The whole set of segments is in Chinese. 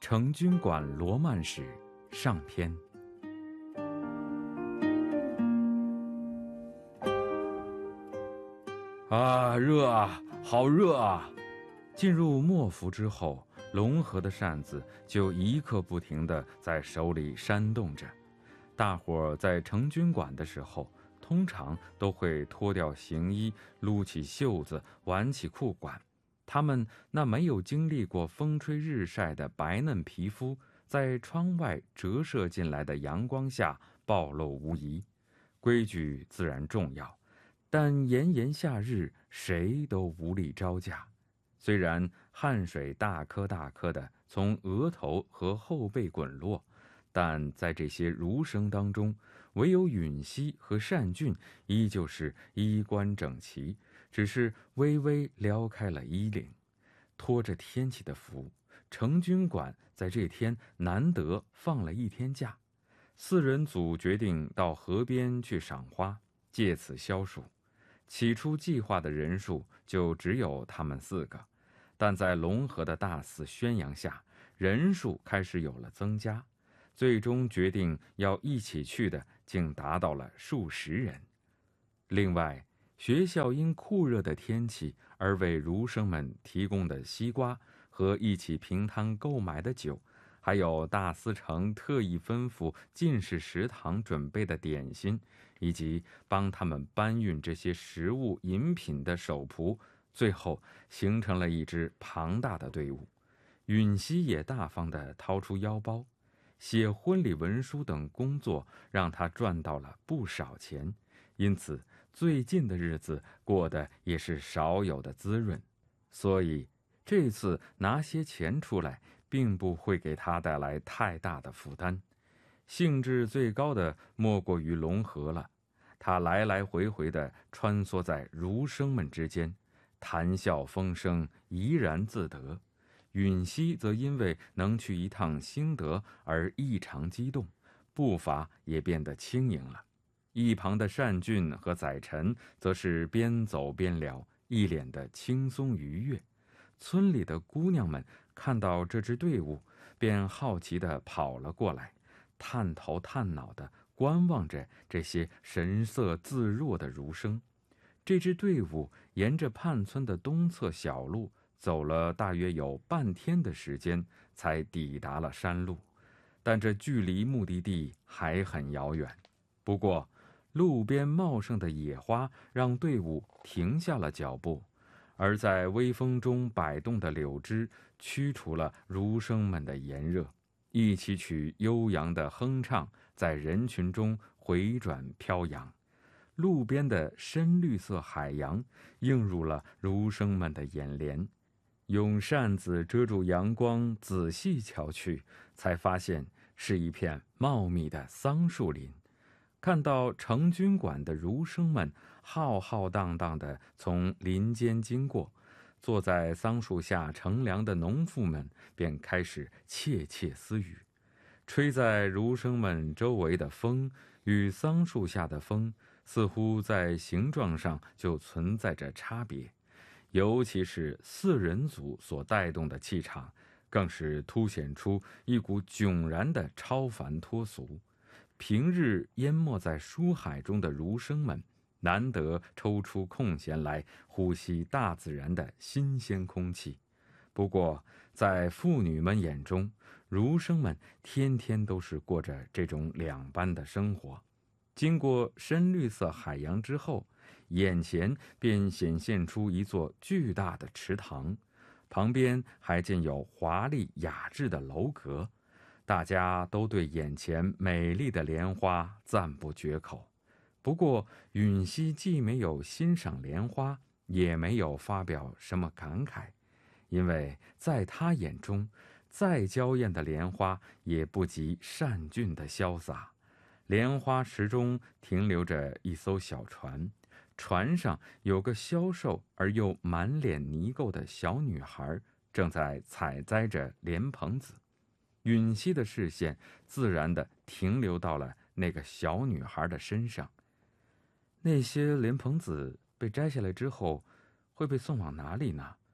成均馆罗曼史上篇。热啊，好热啊！进入末伏之后，龙河的扇子就一刻不停地在手里扇动着。大伙在成均馆的时候，通常都会脱掉行衣，撸起袖子，挽起裤管。他们那没有经历过风吹日晒的白嫩皮肤，在窗外折射进来的阳光下暴露无遗。规矩自然重要，但炎炎夏日，谁都无力招架。虽然汗水大颗大颗的从额头和后背滚落，但在这些儒生当中，唯有允熙和单俊依旧是衣冠整齐，只是微微撩开了衣领。拖着天气的福，成均馆在这天难得放了一天假，四人组决定到河边去赏花，借此消暑。起初计划的人数就只有他们4个，但在龙河的大肆宣扬下，人数开始有了增加，最终决定要一起去的竟达到了数十人。另外，学校因酷热的天气而为儒生们提供的西瓜和一起平摊购买的酒，还有大司城特意吩咐进士食堂准备的点心，以及帮他们搬运这些食物饮品的手仆，最后形成了一支庞大的队伍。允熙也大方地掏出腰包，写婚礼文书等工作让他赚到了不少钱，因此最近的日子过得也是少有的滋润。所以这次拿些钱出来并不会给他带来太大的负担。兴致最高的莫过于龙河了，他来来回回地穿梭在儒生们之间，谈笑风生，怡然自得。允熙则因为能去一趟兴德而异常激动，步伐也变得轻盈了。一旁的单俊和载臣则是边走边聊，一脸的轻松愉悦。村里的姑娘们看到这支队伍，便好奇地跑了过来，探头探脑地观望着这些神色自若的儒生。这支队伍沿着畔村的东侧小路走了大约有半天的时间，才抵达了山路，但这距离目的地还很遥远。不过路边茂盛的野花让队伍停下了脚步，而在微风中摆动的柳枝驱除了儒生们的炎热，一起曲悠扬的哼唱在人群中回转飘扬。路边的深绿色海洋映入了儒生们的眼帘，用扇子遮住阳光，仔细瞧去，才发现是一片茂密的桑树林。看到成均馆的儒生们浩浩荡荡地从林间经过，坐在桑树下乘凉的农妇们便开始窃窃私语。吹在儒生们周围的风与桑树下的风似乎在形状上就存在着差别，尤其是4人组所带动的气场，更是凸显出一股迥然的超凡脱俗。平日淹没在书海中的儒生们，难得抽出空闲来呼吸大自然的新鲜空气。不过在妇女们眼中，儒生们天天都是过着这种两般的生活。经过深绿色海洋之后，眼前便显现出一座巨大的池塘，旁边还建有华丽雅致的楼阁，大家都对眼前美丽的莲花赞不绝口。不过允熙既没有欣赏莲花，也没有发表什么感慨，因为在他眼中，再娇艳的莲花也不及单俊的潇洒。莲花池中停留着一艘小船，船上有个消瘦而又满脸泥垢的小女孩，正在采摘着莲蓬子。允熙的视线自然地停留到了那个小女孩的身上。那些莲蓬子被摘下来之后会被送往哪里呢？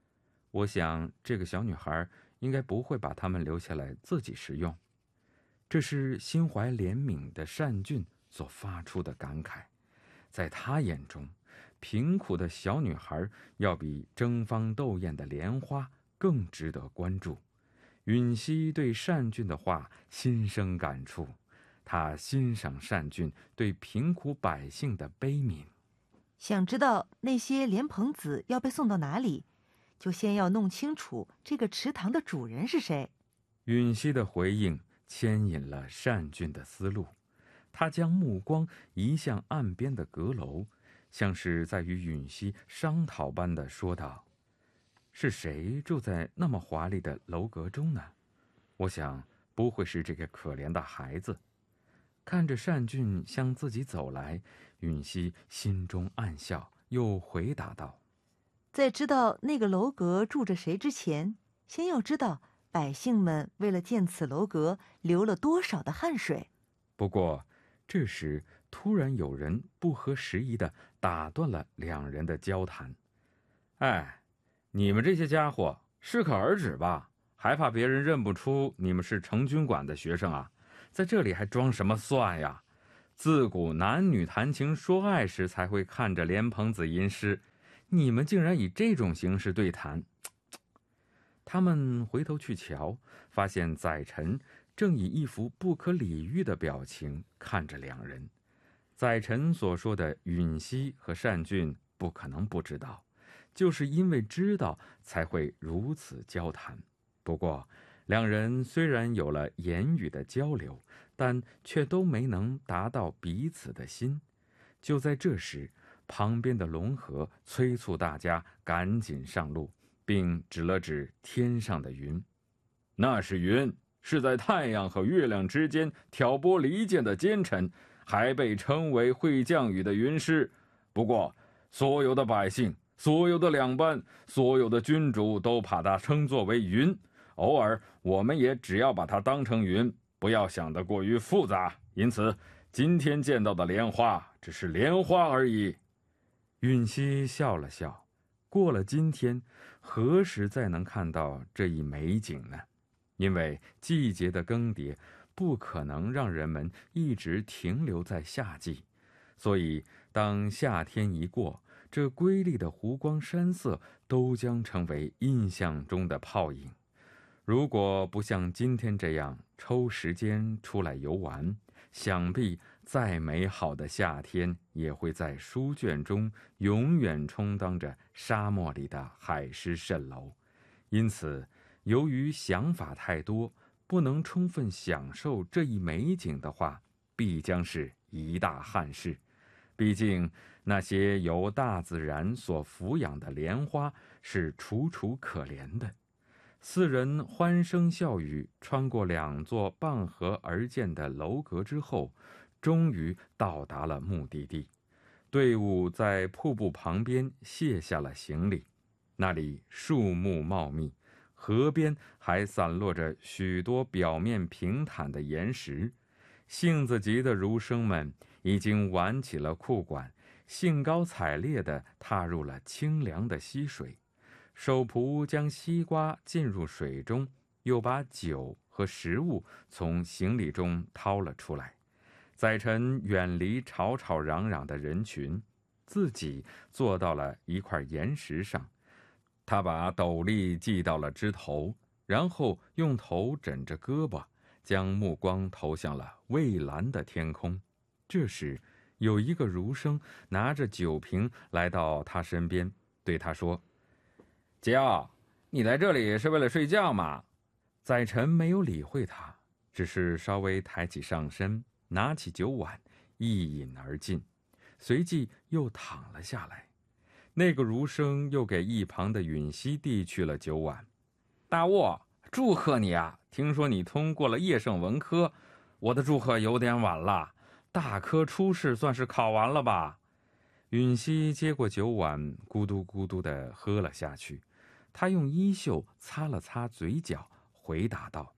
我想这个小女孩应该不会把它们留下来自己食用。这是心怀怜悯的单俊所发出的感慨。在他眼中，贫苦的小女孩要比争芳斗艳的莲花更值得关注。允熙对单俊的话心生感触，他欣赏单俊对贫苦百姓的悲悯。 想知道那些莲蓬子要被送到哪里，就先要弄清楚这个池塘的主人是谁。 允熙的回应牵引了单俊的思路，他将目光移向岸边的阁楼，像是在与允熙商讨般地说道：是谁住在那么华丽的楼阁中呢？我想不会是这个可怜的孩子。看着单俊向自己走来，允熙心中暗笑，又回答道： 在知道那个楼阁住着谁之前，先要知道百姓们为了建此楼阁流了多少的汗水。 不过这时突然有人不合时宜地打断了两人的交谈。哎，你们这些家伙适可而止吧，还怕别人认不出你们是成军馆的学生啊？在这里还装什么蒜呀？自古男女谈情说爱时才会看着莲蓬子吟诗，你们竟然以这种形式对谈。他们回头去瞧，发现载臣正以一副不可理喻的表情看着两人。载臣所说的允熙和单俊不可能不知道，就是因为知道才会如此交谈。不过两人虽然有了言语的交流，但却都没能达到彼此的心。就在这时，旁边的龙河催促大家赶紧上路，并指了指天上的云：那是云，是在太阳和月亮之间挑拨离间的奸臣，还被称为会降雨的云师。不过所有的百姓，所有的两班，所有的君主都把它称作为云，偶尔我们也只要把它当成云，不要想得过于复杂。因此今天见到的莲花只是莲花而已。允熙笑了笑，过了今天，何时再能看到这一美景呢？因为季节的更迭不可能让人们一直停留在夏季，所以当夏天一过，这瑰丽的湖光山色都将成为印象中的泡影。如果不像今天这样抽时间出来游玩，想必再美好的夏天也会在书卷中永远充当着沙漠里的海市蜃楼。因此，由于想法太多，不能充分享受这一美景的话，必将是一大憾事。毕竟那些由大自然所抚养的莲花是楚楚可怜的。四人欢声笑语穿过两座傍河而建的楼阁之后，终于到达了目的地。队伍在瀑布旁边卸下了行李，那里树木茂密，河边还散落着许多表面平坦的岩石。性子急的儒生们已经挽起了裤管，兴高采烈地踏入了清凉的溪水。手仆将西瓜浸入水中，又把酒和食物从行李中掏了出来。载臣远离吵吵嚷嚷的人群，自己坐到了一块岩石上。他把斗笠系到了枝头，然后用头枕着胳膊，将目光投向了蔚蓝的天空。这时，有一个儒生拿着酒瓶来到他身边，对他说：姐，你来这里是为了睡觉吗？载臣没有理会他，只是稍微抬起上身，拿起酒碗，一饮而尽，随即又躺了下来。那个儒生又给一旁的允熙递去了酒碗。大沃，祝贺你啊！听说你通过了叶圣文科，我的祝贺有点晚了，大科初试算是考完了吧？允熙接过酒碗，咕嘟咕嘟地喝了下去。他用衣袖擦了擦嘴角，回答道：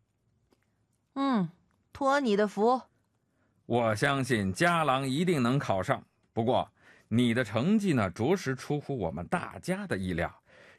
托你的福。 我相信家郎一定能考上，不过你的成绩呢，着实出乎我们大家的意料。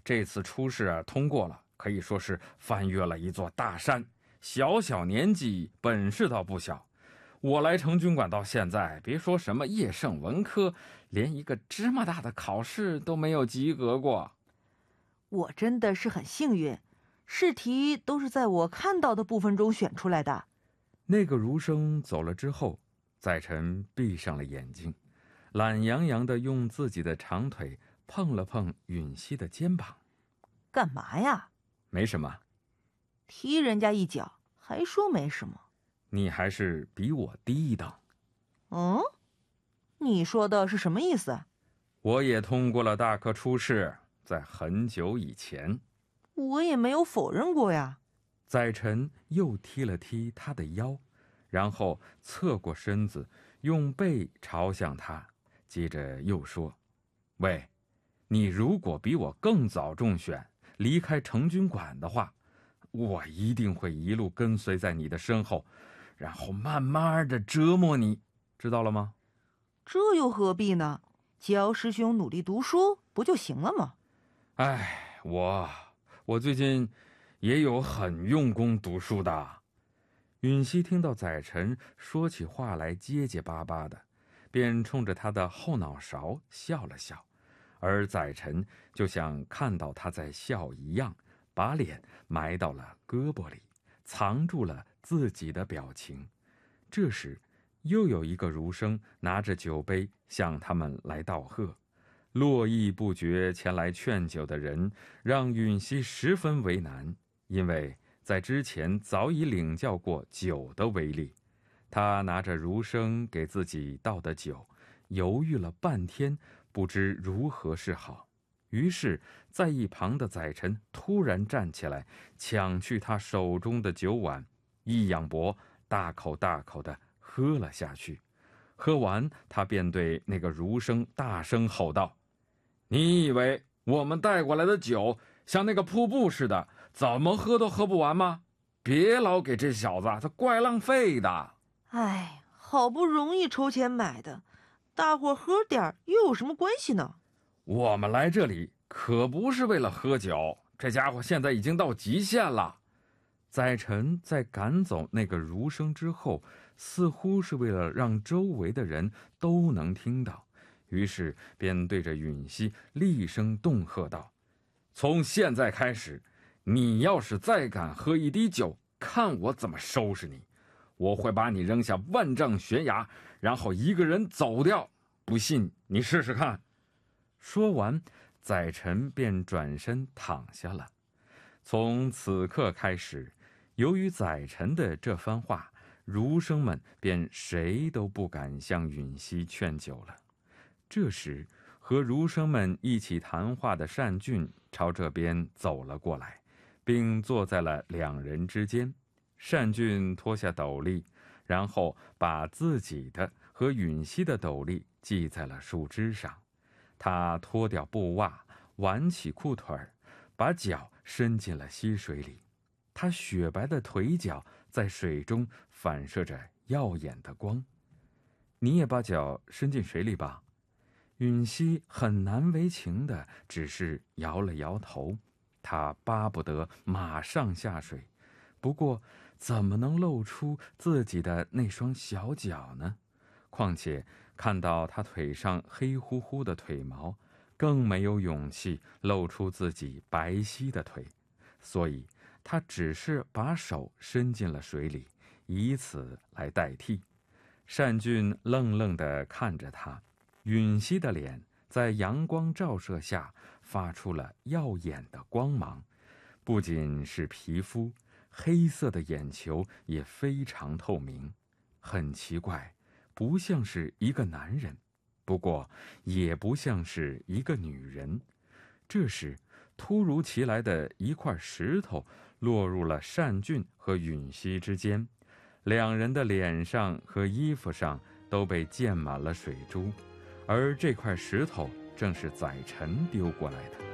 这次初试通过了，可以说是翻越了一座大山。小小年纪，本事倒不小。我来成军馆到现在，别说什么叶圣文科，连一个芝麻大的考试都没有及格过。 我真的是很幸运，试题都是在我看到的部分中选出来的。 那个儒生走了之后，载臣闭上了眼睛，懒洋洋地用自己的长腿碰了碰允熙的肩膀。 干嘛呀？ 没什么。 踢人家一脚，还说没什么？ 你还是比我低一等。 嗯？你说的是什么意思？ 我也通过了大科初试，在很久以前。 我也没有否认过呀。 载臣又踢了踢他的腰，然后侧过身子，用背朝向他，接着又说：“喂，你如果比我更早中选，离开成军馆的话，我一定会一路跟随在你的身后，然后慢慢的折磨你，知道了吗？” 这又何必呢？教师兄努力读书不就行了吗？ 哎，我最近也有很用功读书的。允熙听到载臣说起话来结结巴巴的，便冲着他的后脑勺笑了笑，而载臣就像看到他在笑一样，把脸埋到了胳膊里，藏住了自己的表情。这时又有一个儒生拿着酒杯向他们来道贺。络绎不绝前来劝酒的人让允熙十分为难，因为在之前早已领教过酒的威力。他拿着儒生给自己倒的酒，犹豫了半天，不知如何是好。于是在一旁的载臣突然站起来，抢去他手中的酒碗，一仰脖，大口大口地喝了下去。喝完，他便对那个儒生大声吼道：“你以为我们带过来的酒像那个瀑布似的，怎么喝都喝不完吗？别老给这小子，他怪浪费的。” 哎，好不容易筹钱买的，大伙喝点又有什么关系呢？ 我们来这里可不是为了喝酒，这家伙现在已经到极限了。载臣在赶走那个儒生之后，似乎是为了让周围的人都能听到，于是便对着允熙厉声恫喝道：“从现在开始，你要是再敢喝一滴酒，看我怎么收拾你！我会把你扔下万丈悬崖，然后一个人走掉，不信你试试看。”说完，载臣便转身躺下了。从此刻开始，由于载臣的这番话，儒生们便谁都不敢向允熙劝酒了。这时，和儒生们一起谈话的单俊朝这边走了过来，并坐在了两人之间。单俊脱下斗笠，然后把自己的和允熙的斗笠系在了树枝上。他脱掉布袜，挽起裤腿儿，把脚伸进了溪水里。他雪白的腿脚在水中反射着耀眼的光。你也把脚伸进水里吧。允熙很难为情的只是摇了摇头，他巴不得马上下水，不过怎么能露出自己的那双小脚呢？况且看到他腿上黑乎乎的腿毛，更没有勇气露出自己白皙的腿，所以他只是把手伸进了水里，以此来代替。单俊愣愣地看着他，允熙的脸在阳光照射下发出了耀眼的光芒，不仅是皮肤，黑色的眼球也非常透明。很奇怪，不像是一个男人，不过也不像是一个女人。这时，突如其来的一块石头落入了单俊和允熙之间，两人的脸上和衣服上都被溅满了水珠，而这块石头正是载臣丢过来的。